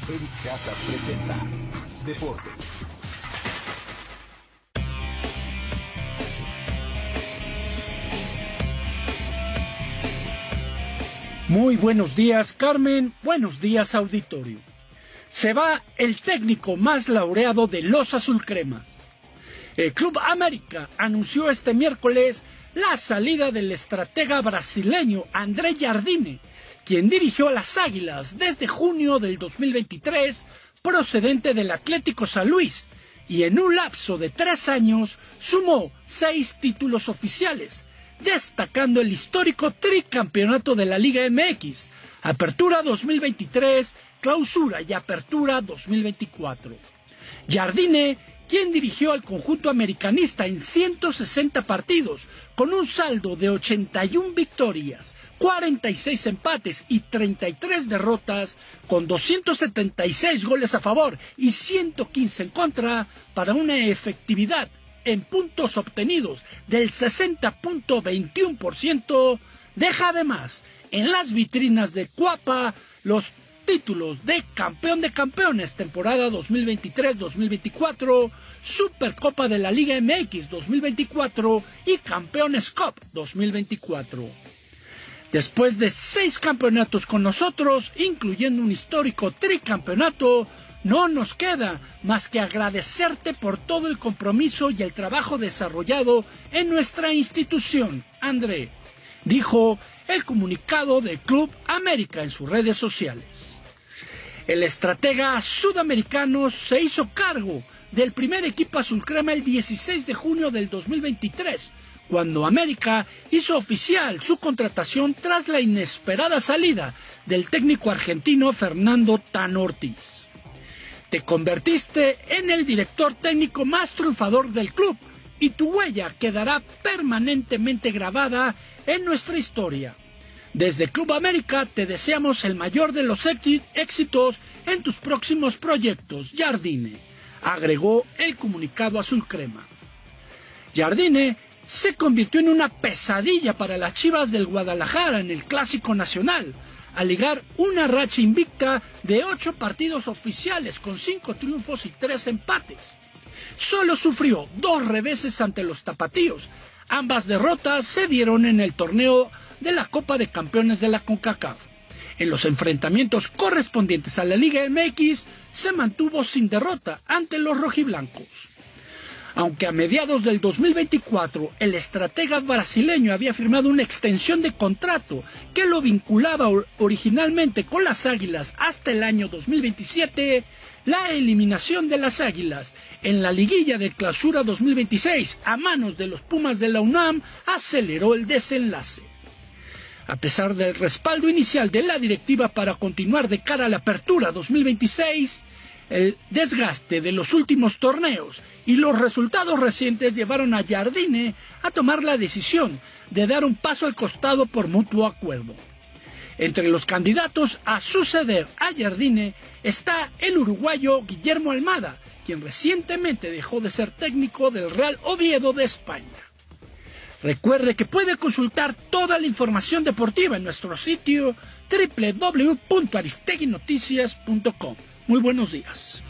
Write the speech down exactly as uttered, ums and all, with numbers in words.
Eric Casas presenta Deportes. Muy buenos días, Carmen. Buenos días, auditorio. Se va el técnico más laureado de los azulcremas. El Club América anunció este miércoles la salida del estratega brasileño André Jardine, quien dirigió a las Águilas desde junio del dos mil veintitrés, procedente del Atlético San Luis, y en un lapso de tres años sumó seis títulos oficiales, destacando el histórico tricampeonato de la Liga M X, Apertura dos mil veintitrés, Clausura y Apertura dos mil veinticuatro. Jardine, quien dirigió al conjunto americanista en ciento sesenta partidos, con un saldo de ochenta y una victorias, cuarenta y seis empates y treinta y tres derrotas, con doscientos setenta y seis goles a favor y ciento quince en contra, para una efectividad en puntos obtenidos del sesenta punto veintiuno por ciento, deja además en las vitrinas de Cuapa los títulos de campeón de campeones temporada dos mil veintitrés dos mil veinticuatro, Supercopa de la Liga M X dos mil veinticuatro y Campeones Cup dos mil veinticuatro. Después de seis campeonatos con nosotros, incluyendo un histórico tricampeonato, no nos queda más que agradecerte por todo el compromiso y el trabajo desarrollado en nuestra institución, André, dijo el comunicado del Club América en sus redes sociales. El estratega sudamericano se hizo cargo del primer equipo azulcrema el dieciséis de junio del dos mil veintitrés, cuando América hizo oficial su contratación tras la inesperada salida del técnico argentino Fernando Tan Ortiz. Te convertiste en el director técnico más triunfador del club y tu huella quedará permanentemente grabada en nuestra historia. Desde Club América te deseamos el mayor de los éxitos en tus próximos proyectos, Jardine, agregó el comunicado azulcrema. Jardine se convirtió en una pesadilla para las Chivas del Guadalajara en el Clásico Nacional, al ligar una racha invicta de ocho partidos oficiales con cinco triunfos y tres empates. Solo sufrió dos reveses ante los tapatíos. Ambas derrotas se dieron en el torneo de la Copa de Campeones de la CONCACAF. En los enfrentamientos correspondientes a la Liga M X se mantuvo sin derrota ante los rojiblancos. Aunque a mediados del dos mil veinticuatro el estratega brasileño había firmado una extensión de contrato que lo vinculaba originalmente con las Águilas hasta el año dos mil veintisiete, la eliminación de las Águilas en la liguilla de Clausura dos mil veintiséis a manos de los Pumas de la UNAM aceleró el desenlace. A pesar del respaldo inicial de la directiva para continuar de cara a la Apertura dos mil veintiséis, el desgaste de los últimos torneos y los resultados recientes llevaron a Jardine a tomar la decisión de dar un paso al costado por mutuo acuerdo. Entre los candidatos a suceder a Jardine está el uruguayo Guillermo Almada, quien recientemente dejó de ser técnico del Real Oviedo de España. Recuerde que puede consultar toda la información deportiva en nuestro sitio doble u doble u doble u punto aristegui noticias punto com. Muy buenos días.